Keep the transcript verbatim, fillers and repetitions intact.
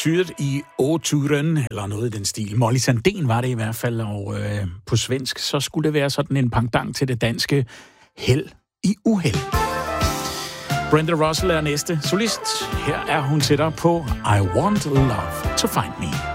Eventyret i Oturen, eller noget i den stil. Molly Sandén var det i hvert fald, og øh, på svensk, så skulle det være sådan en pendant til det danske held i uheld. Brenda Russell er næste solist. Her er hun sætter på I Want Love to Find Me.